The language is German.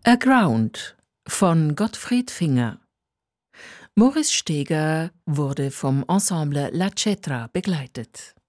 Aground von Gottfried Finger. Maurice Steger wurde vom Ensemble La Cetra begleitet.